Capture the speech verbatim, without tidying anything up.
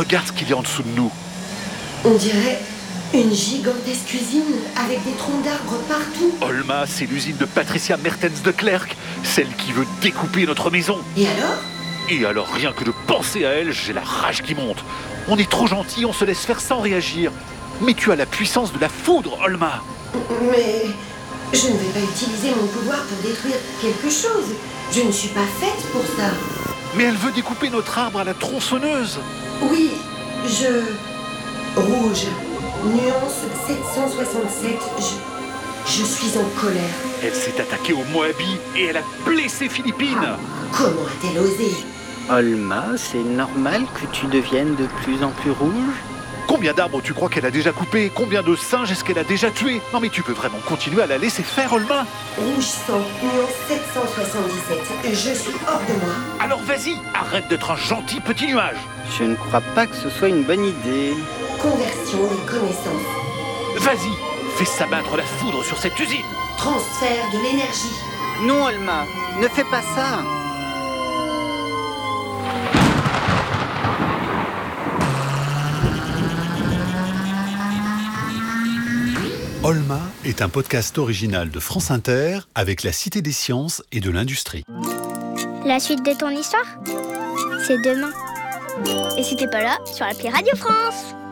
Regarde ce qu'il y a en dessous de nous. On dirait une gigantesque usine avec des troncs d'arbres partout. Olma, c'est l'usine de Patricia Mertens de Klerk, celle qui veut découper notre maison. Et alors ? Et alors, rien que de penser à elle, j'ai la rage qui monte. On est trop gentil, on se laisse faire sans réagir. Mais tu as la puissance de la foudre, Olma. Mais je ne vais pas utiliser mon pouvoir pour détruire quelque chose. Je ne suis pas faite pour ça. Mais elle veut découper notre arbre à la tronçonneuse. Oui, je... Rouge, nuance sept cent soixante-sept, je... Je suis en colère. Elle s'est attaquée aux Moabits et elle a blessé Philippine. Ah, comment a-t-elle osé ? Olma, c'est normal que tu deviennes de plus en plus rouge ? Combien d'arbres tu crois qu'elle a déjà coupé ? Combien de singes est-ce qu'elle a déjà tué ? Non mais tu peux vraiment continuer à la laisser faire, Olma ? Rouge sang, nuance sept cent soixante-dix-sept, je suis hors de moi. Alors vas-y, arrête d'être un gentil petit nuage. Je ne crois pas que ce soit une bonne idée. Conversion des connaissances. Vas-y, fais s'abattre la foudre sur cette usine. Transfert de l'énergie. Non, Olma, ne fais pas ça. Olma est un podcast original de France Inter avec la Cité des Sciences et de l'Industrie. La suite de ton histoire, c'est demain. Et si t'es pas là, sur l'appli Radio France.